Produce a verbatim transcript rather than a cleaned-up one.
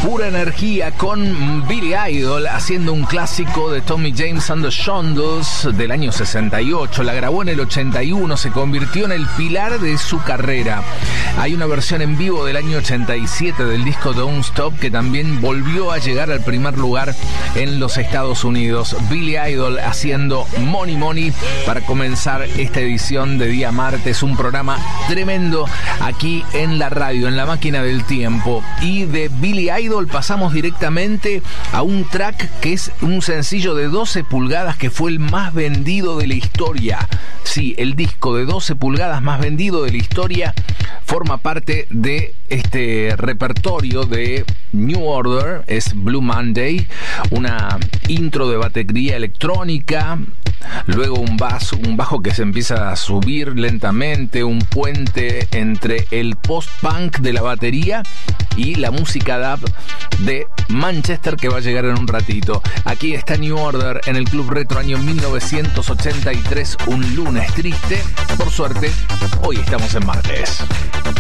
Pura energía con Billy Idol haciendo un clásico de Tommy James and the Shondells del año sesenta y ocho. La grabó en el ochenta y uno, se convirtió en el pilar de su carrera. Hay una versión en vivo del año ochenta y siete del disco Don't Stop que también volvió a llegar al primer lugar en los Estados Unidos. Billy Idol haciendo Money Money para comenzar esta edición de día martes, un programa tremendo aquí en la radio, en la máquina del tiempo. Y de Billy Idol pasamos directamente a un track que es un sencillo de doce pulgadas que fue el más vendido de la historia. Sí, el disco de doce pulgadas más vendido de la historia forma parte de este repertorio de New Order, es Blue Monday, una intro de batería electrónica, luego un bajo, un bajo que se empieza a subir lentamente, un puente entre el post-punk de la batería y la música dub de Manchester que va a llegar en un ratito. Aquí está New Order en el Club Retro año mil novecientos ochenta y tres, un lunes triste. Por suerte, hoy estamos en martes.